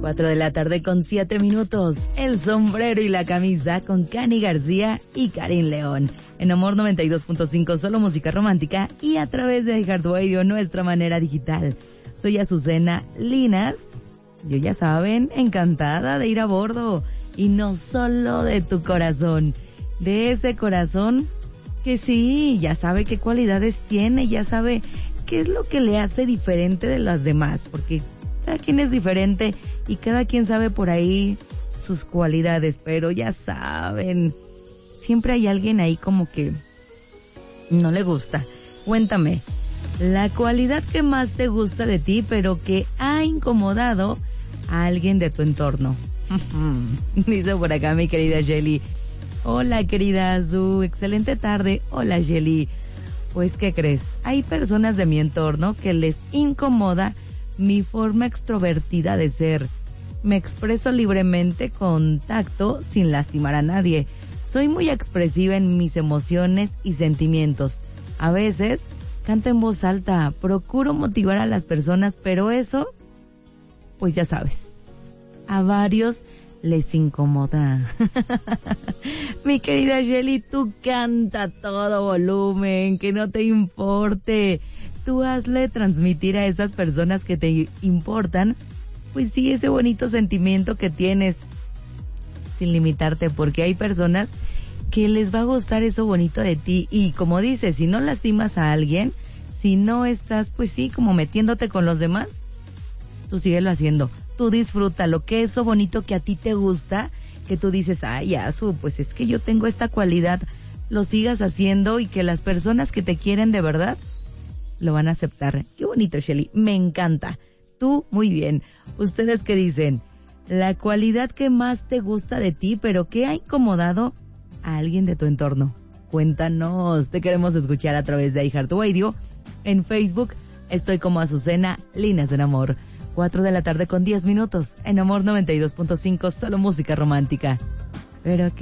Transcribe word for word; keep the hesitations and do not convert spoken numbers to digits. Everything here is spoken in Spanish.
Cuatro de la tarde con siete minutos. El sombrero y la camisa con Cani García y Karin León. En Amor noventa y dos punto cinco, solo música romántica y a través de iHeartRadio, nuestra manera digital. Soy Azucena Linas. Yo, ya saben, encantada de ir a bordo. Y no solo de tu corazón. De ese corazón que sí, ya sabe qué cualidades tiene, ya sabe qué es lo que le hace diferente de las demás. Porque cada quien es diferente y cada quien sabe por ahí sus cualidades, pero ya saben, siempre hay alguien ahí como que no le gusta. Cuéntame, la cualidad que más te gusta de ti, pero que ha incomodado a alguien de tu entorno. Dice por acá mi querida Shelly. Hola querida Azu, excelente tarde. Hola Shelly. Pues, ¿qué crees? Hay personas de mi entorno que les incomoda mi forma extrovertida de ser. Me expreso libremente con tacto sin lastimar a nadie. Soy muy expresiva en mis emociones y sentimientos. A veces canto en voz alta, procuro motivar a las personas, pero eso, pues ya sabes, a varios les incomoda. Mi querida Shelly, tú canta a todo volumen, que no te importe. Tú hazle transmitir a esas personas que te importan, pues sí, ese bonito sentimiento que tienes, sin limitarte, porque hay personas que les va a gustar eso bonito de ti. Y como dices, si no lastimas a alguien, si no estás, pues sí, como metiéndote con los demás, tú síguelo haciendo. Tú disfruta lo que es eso bonito que a ti te gusta, que tú dices, ay, Azu, pues es que yo tengo esta cualidad, lo sigas haciendo y que las personas que te quieren de verdad lo van a aceptar. Qué bonito, Shelly, me encanta. Tú, muy bien. ¿Ustedes qué dicen? La cualidad que más te gusta de ti, pero que ha incomodado a alguien de tu entorno. Cuéntanos, te queremos escuchar a través de iHeartRadio. En Facebook estoy como Azucena Linas del Amor. Cuatro de la tarde con diez minutos. En Amor noventa y dos punto cinco, solo música romántica. Pero qué